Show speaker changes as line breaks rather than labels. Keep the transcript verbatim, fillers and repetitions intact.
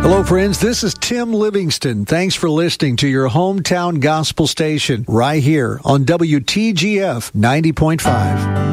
Hello, friends. This is Tim Livingston. Thanks for listening to your hometown gospel station right here on W T G F ninety point five.